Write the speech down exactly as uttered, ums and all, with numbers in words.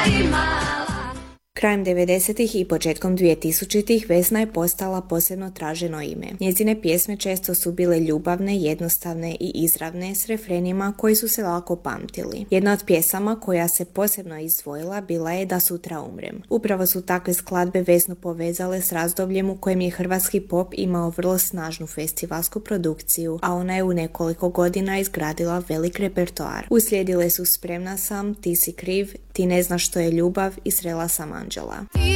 Krajem devedesetih i početkom dvije-tisućitih Vesna je postala posebno traženo ime. Njezine pjesme često su bile ljubavne, jednostavne i izravne s refrenima koji su se lako pamtili. Jedna od pjesama koja se posebno izdvojila bila je Da sutra umrem. Upravo su takve skladbe Vesnu povezale s razdobljem u kojem je hrvatski pop imao vrlo snažnu festivalsku produkciju, a ona je u nekoliko godina izgradila velik repertoar. Uslijedile su Spremna sam, Ti si kriv, Ti ne znaš što je ljubav i Srela sam Anđela.